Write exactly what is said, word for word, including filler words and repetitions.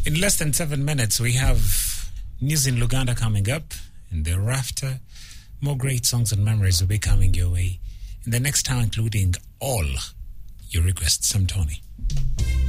In less than seven minutes, we have news in Luganda coming up, and thereafter, more great songs and memories will be coming your way in the next hour, including all your requests. I'm Tony.